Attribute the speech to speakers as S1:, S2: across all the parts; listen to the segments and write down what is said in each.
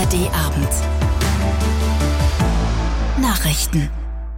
S1: ARD-Abend. Nachrichten.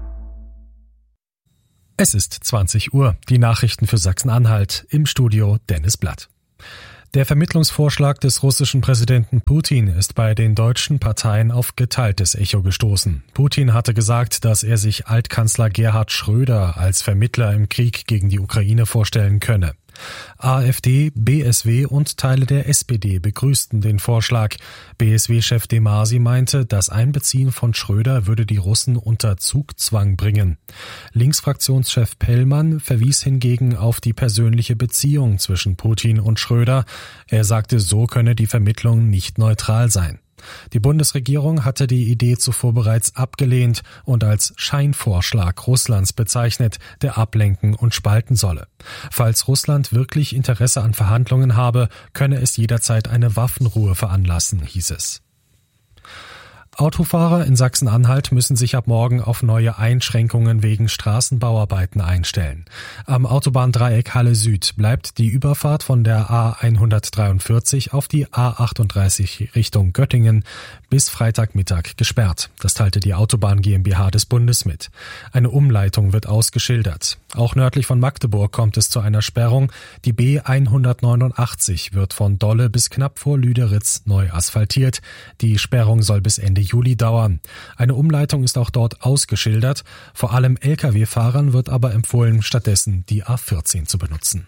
S2: Es ist 20 Uhr. Die Nachrichten für Sachsen-Anhalt. Im Studio Dennis Blatt. Der Vermittlungsvorschlag des russischen Präsidenten Putin ist bei den deutschen Parteien auf geteiltes Echo gestoßen. Putin hatte gesagt, dass er sich Altkanzler Gerhard Schröder als Vermittler im Krieg gegen die Ukraine vorstellen könne. AfD, BSW und Teile der SPD begrüßten den Vorschlag. BSW-Chef de Masi meinte, das Einbeziehen von Schröder würde die Russen unter Zugzwang bringen. Linksfraktionschef Pellmann verwies hingegen auf die persönliche Beziehung zwischen Putin und Schröder. Er sagte, so könne die Vermittlung nicht neutral sein. Die Bundesregierung hatte die Idee zuvor bereits abgelehnt und als Scheinvorschlag Russlands bezeichnet, der ablenken und spalten solle. Falls Russland wirklich Interesse an Verhandlungen habe, könne es jederzeit eine Waffenruhe veranlassen, hieß es. Autofahrer in Sachsen-Anhalt müssen sich ab morgen auf neue Einschränkungen wegen Straßenbauarbeiten einstellen. Am Autobahndreieck Halle Süd bleibt die Überfahrt von der A143 auf die A38 Richtung Göttingen bis Freitagmittag gesperrt. Das teilte die Autobahn GmbH des Bundes mit. Eine Umleitung wird ausgeschildert. Auch nördlich von Magdeburg kommt es zu einer Sperrung. Die B189 wird von Dolle bis knapp vor Lüderitz neu asphaltiert. Die Sperrung soll bis Ende Juli dauern. Eine Umleitung ist auch dort ausgeschildert. Vor allem Lkw-Fahrern wird aber empfohlen, stattdessen die A14 zu benutzen.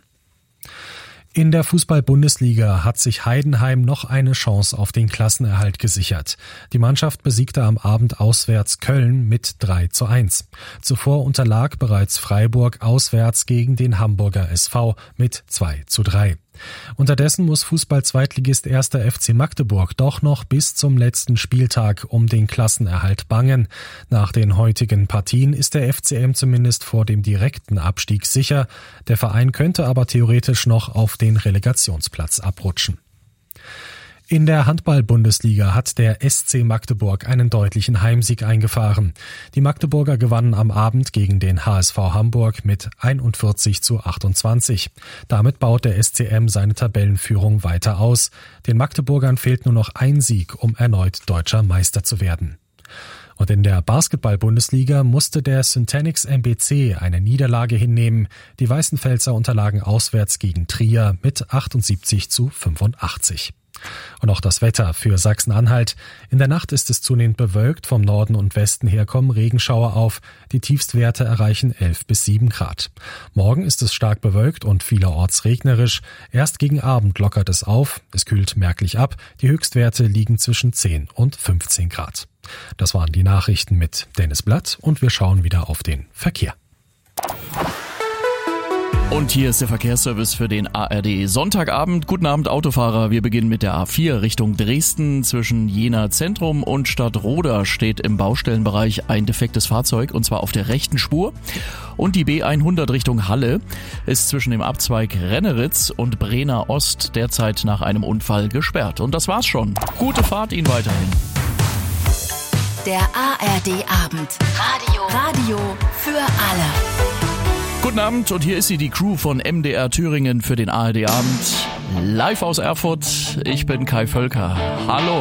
S2: In der Fußball-Bundesliga hat sich Heidenheim noch eine Chance auf den Klassenerhalt gesichert. Die Mannschaft besiegte am Abend auswärts Köln mit 3:1. Zuvor unterlag bereits Freiburg auswärts gegen den Hamburger SV mit 2:3. Unterdessen muss Fußball-Zweitligist 1. FC Magdeburg doch noch bis zum letzten Spieltag um den Klassenerhalt bangen. Nach den heutigen Partien ist der FCM zumindest vor dem direkten Abstieg sicher. Der Verein könnte aber theoretisch noch auf den Relegationsplatz abrutschen. In der Handball-Bundesliga hat der SC Magdeburg einen deutlichen Heimsieg eingefahren. Die Magdeburger gewannen am Abend gegen den HSV Hamburg mit 41:28. Damit baut der SCM seine Tabellenführung weiter aus. Den Magdeburgern fehlt nur noch ein Sieg, um erneut deutscher Meister zu werden. Und in der Basketball-Bundesliga musste der Syntanix MBC eine Niederlage hinnehmen. Die Weißenpfälzer unterlagen auswärts gegen Trier mit 78:85. Und auch das Wetter für Sachsen-Anhalt. In der Nacht ist es zunehmend bewölkt, vom Norden und Westen her kommen Regenschauer auf. Die Tiefstwerte erreichen 11 bis 7 Grad. Morgen ist es stark bewölkt und vielerorts regnerisch. Erst gegen Abend lockert es auf, es kühlt merklich ab. Die Höchstwerte liegen zwischen 10 und 15 Grad. Das waren die Nachrichten mit Dennis Blatt und wir schauen wieder auf den Verkehr.
S3: Und hier ist der Verkehrsservice für den ARD Sonntagabend. Guten Abend, Autofahrer. Wir beginnen mit der A4 Richtung Dresden. Zwischen Jena Zentrum und Stadtroda steht im Baustellenbereich ein defektes Fahrzeug, und zwar auf der rechten Spur. Und die B100 Richtung Halle ist zwischen dem Abzweig Renneritz und Brenner Ost derzeit nach einem Unfall gesperrt. Und das war's schon. Gute Fahrt Ihnen weiterhin.
S1: Der ARD-Abend. Radio für alle.
S3: Guten Abend, und hier ist sie, die Crew von MDR Thüringen für den ARD-Abend. Live aus Erfurt, ich bin Kai Völker. Hallo.